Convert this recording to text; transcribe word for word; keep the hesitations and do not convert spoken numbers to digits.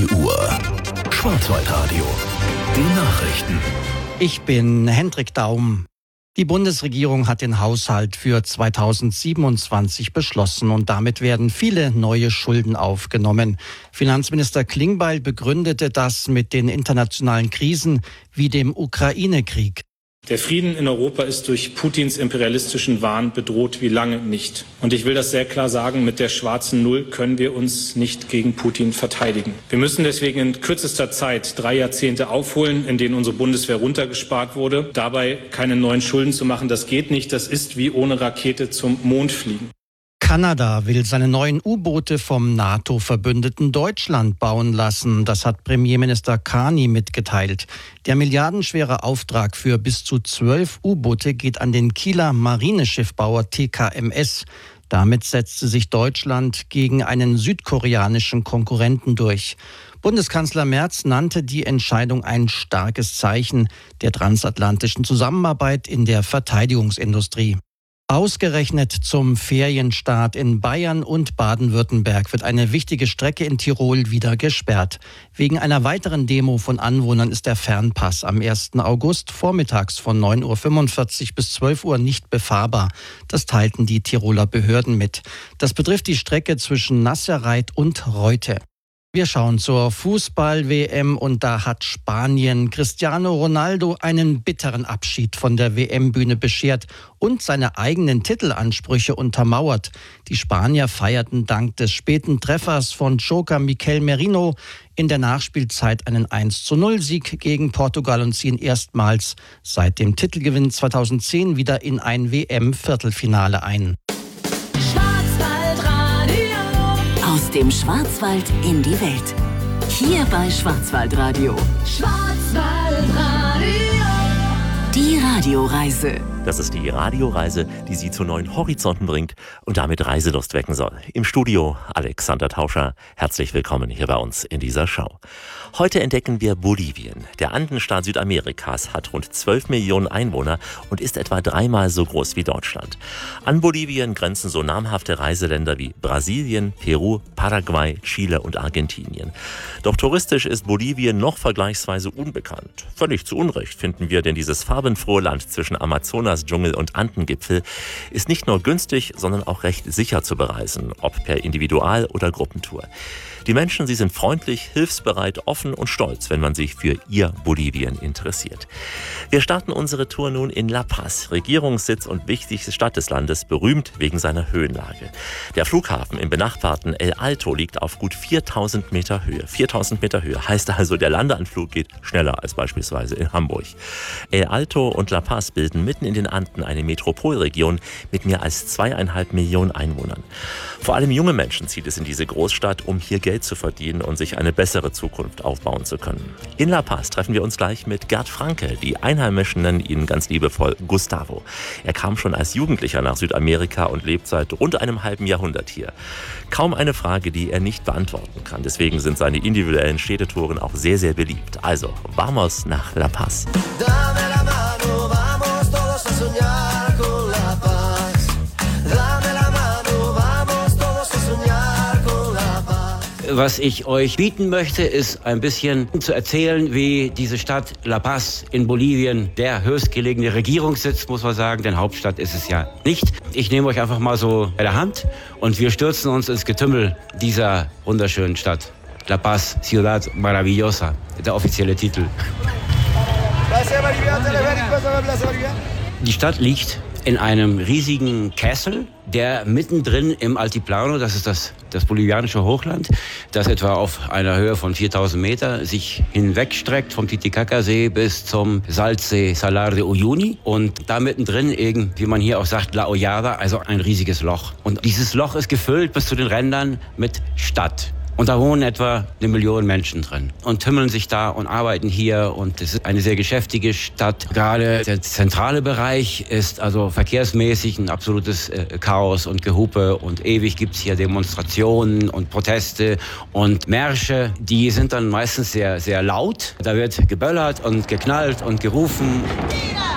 neun Uhr. Schwarzwaldradio. Die Nachrichten. Ich bin Hendrik Daum. Die Bundesregierung hat den Haushalt für zweitausendsiebenundzwanzig beschlossen und damit werden viele neue Schulden aufgenommen. Finanzminister Klingbeil begründete das mit den internationalen Krisen wie dem Ukraine-Krieg. Der Frieden in Europa ist durch Putins imperialistischen Wahn bedroht wie lange nicht. Und ich will das sehr klar sagen, mit der schwarzen Null können wir uns nicht gegen Putin verteidigen. Wir müssen deswegen in kürzester Zeit drei Jahrzehnte aufholen, in denen unsere Bundeswehr runtergespart wurde. Dabei keine neuen Schulden zu machen, das geht nicht. Das ist wie ohne Rakete zum Mond fliegen. Kanada will seine neuen U-Boote vom NATO-Verbündeten Deutschland bauen lassen. Das hat Premierminister Carney mitgeteilt. Der milliardenschwere Auftrag für bis zu zwölf U-Boote geht an den Kieler Marineschiffbauer T K M S. Damit setzte sich Deutschland gegen einen südkoreanischen Konkurrenten durch. Bundeskanzler Merz nannte die Entscheidung ein starkes Zeichen der transatlantischen Zusammenarbeit in der Verteidigungsindustrie. Ausgerechnet zum Ferienstart in Bayern und Baden-Württemberg wird eine wichtige Strecke in Tirol wieder gesperrt. Wegen einer weiteren Demo von Anwohnern ist der Fernpass am ersten August vormittags von neun Uhr fünfundvierzig bis zwölf Uhr nicht befahrbar. Das teilten die Tiroler Behörden mit. Das betrifft die Strecke zwischen Nasserreit und Reute. Wir schauen zur Fußball-W M und da hat Spanien Cristiano Ronaldo einen bitteren Abschied von der W M-Bühne beschert und seine eigenen Titelansprüche untermauert. Die Spanier feierten dank des späten Treffers von Joker Mikel Merino in der Nachspielzeit einen eins zu null Sieg gegen Portugal und ziehen erstmals seit dem Titelgewinn zweitausendzehn wieder in ein W M-Viertelfinale ein. Aus dem Schwarzwald in die Welt. Hier bei Schwarzwaldradio. Schwarzwaldradio. Die Radioreise. Das ist die Radioreise, die Sie zu neuen Horizonten bringt und damit Reiselust wecken soll. Im Studio Alexander Tauscher. Herzlich willkommen hier bei uns in dieser Show. Heute entdecken wir Bolivien. Der Andenstaat Südamerikas hat rund zwölf Millionen Einwohner und ist etwa dreimal so groß wie Deutschland. An Bolivien grenzen so namhafte Reiseländer wie Brasilien, Peru, Paraguay, Chile und Argentinien. Doch touristisch ist Bolivien noch vergleichsweise unbekannt. Völlig zu Unrecht finden wir, denn dieses farbenfrohe Land zwischen Amazonas, Dschungel und Andengipfel ist nicht nur günstig, sondern auch recht sicher zu bereisen, ob per Individual- oder Gruppentour. Die Menschen, sie sind freundlich, hilfsbereit, offen und stolz, wenn man sich für ihr Bolivien interessiert. Wir starten unsere Tour nun in La Paz, Regierungssitz und wichtigste Stadt des Landes, berühmt wegen seiner Höhenlage. Der Flughafen im benachbarten El Alto liegt auf gut viertausend Meter Höhe. viertausend Meter Höhe heißt also, der Landeanflug geht schneller als beispielsweise in Hamburg. El Alto und La Paz bilden mitten in den Anden eine Metropolregion mit mehr als zweieinhalb Millionen Einwohnern. Vor allem junge Menschen zieht es in diese Großstadt, um hier Geld zu verdienen und sich eine bessere Zukunft aufbauen zu können. In La Paz treffen wir uns gleich mit Gerd Franke. Die Einheimischen nennen ihn ganz liebevoll Gustavo. Er kam schon als Jugendlicher nach Südamerika und lebt seit rund einem halben Jahrhundert hier. Kaum eine Frage, die er nicht beantworten kann. Deswegen sind seine individuellen Städtetouren auch sehr, sehr beliebt. Also, vamos nach La Paz. Dame la mano, vamos todos a soñar con La Paz. Dame la mano, vamos todos a soñar con La Paz. Was ich euch bieten möchte, ist ein bisschen zu erzählen, wie diese Stadt La Paz in Bolivien, der höchstgelegene Regierungssitz, muss man sagen, denn Hauptstadt ist es ja nicht. Ich nehme euch einfach mal so bei der Hand und wir stürzen uns ins Getümmel dieser wunderschönen Stadt. La Paz, Ciudad Maravillosa, der offizielle Titel. Die Stadt liegt in einem riesigen Kessel, der mittendrin im Altiplano, das ist das, das bolivianische Hochland, das etwa auf einer Höhe von viertausend Meter sich hinwegstreckt vom Titicacasee bis zum Salzsee Salar de Uyuni. Und da mittendrin, eben, wie man hier auch sagt, La Hollada, also ein riesiges Loch. Und dieses Loch ist gefüllt bis zu den Rändern mit Stadt. Und da wohnen etwa eine Million Menschen drin und tümmeln sich da und arbeiten hier. Und es ist eine sehr geschäftige Stadt. Gerade der zentrale Bereich ist also verkehrsmäßig ein absolutes äh, Chaos und Gehupe. Und ewig gibt's hier Demonstrationen und Proteste und Märsche. Die sind dann meistens sehr, sehr laut. Da wird geböllert und geknallt und gerufen.